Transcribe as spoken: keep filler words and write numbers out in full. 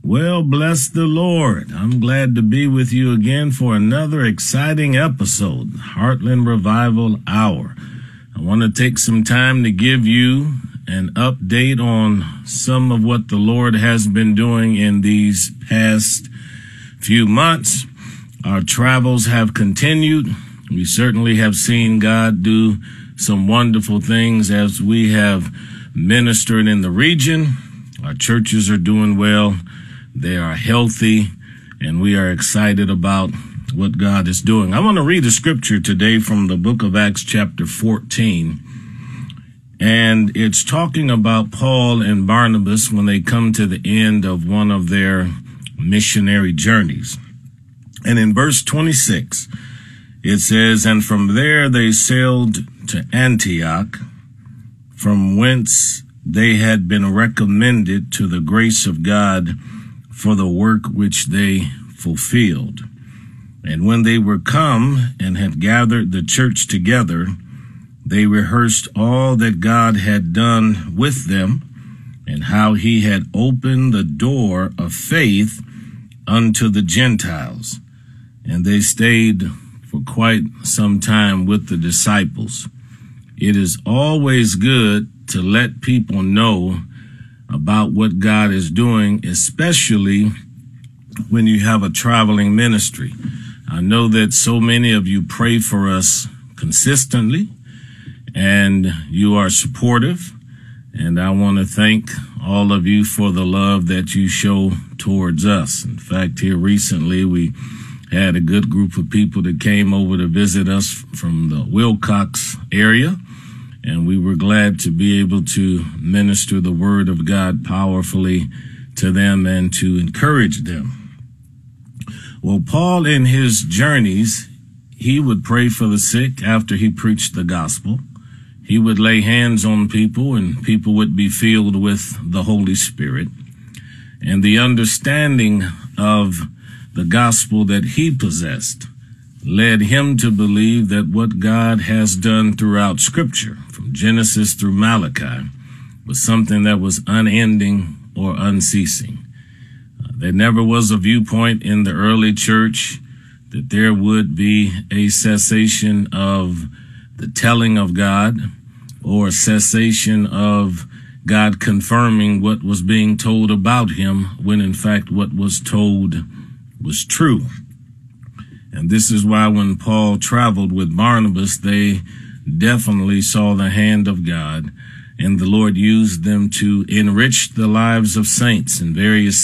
Well, bless the Lord. I'm glad to be with you again for another exciting episode, Heartland Revival Hour. I want to take some time to give you an update on some of what the Lord has been doing in these past few months. Our travels have continued. We certainly have seen God do some wonderful things as we have ministered in the region. Our churches are doing well. They are healthy, and we are excited about what God is doing. I want to read a scripture today from the book of Acts chapter fourteen, and it's talking about Paul and Barnabas when they come to the end of one of their missionary journeys. And in verse twenty-six, it says, "And from there they sailed to Antioch, from whence they had been recommended to the grace of God for the work which they fulfilled. And when they were come and had gathered the church together, they rehearsed all that God had done with them, and how he had opened the door of faith unto the Gentiles. And they stayed for quite some time with the disciples." It is always good to let people know about what God is doing, especially when you have a traveling ministry. I know that so many of you pray for us consistently, and you are supportive, and I want to thank all of you for the love that you show towards us. In fact, here recently we had a good group of people that came over to visit us from the Wilcox area, and we were glad to be able to minister the word of God powerfully to them and to encourage them. Well, Paul, in his journeys, he would pray for the sick after he preached the gospel. He would lay hands on people, and people would be filled with the Holy Spirit. And the understanding of the gospel that he possessed led him to believe that what God has done throughout Scripture, from Genesis through Malachi, was something that was unending or unceasing. Uh, there never was a viewpoint in the early church that there would be a cessation of the telling of God, or a cessation of God confirming what was being told about him, when in fact what was told was true. And this is why when Paul traveled with Barnabas, they definitely saw the hand of God, and the Lord used them to enrich the lives of saints in various